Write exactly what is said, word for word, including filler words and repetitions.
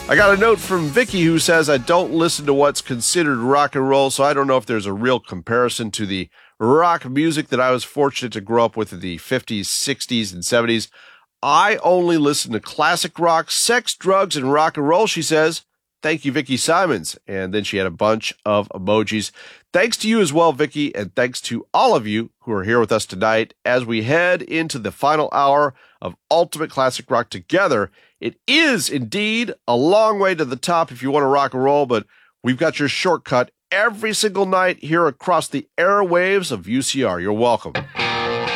I got a note from Vicky who says, I don't listen to what's considered rock and roll, so I don't know if there's a real comparison to the rock music that I was fortunate to grow up with in the fifties, sixties, and seventies. I only listen to classic rock, sex, drugs, and rock and roll, she says. Thank you, Vicky Simons. And then she had a bunch of emojis. Thanks to you as well, Vicky, and thanks to all of you who are here with us tonight as we head into the final hour of Ultimate Classic Rock together. It is indeed a long way to the top if you want to rock and roll, but we've got your shortcut every single night here across the airwaves of U C R. You're welcome.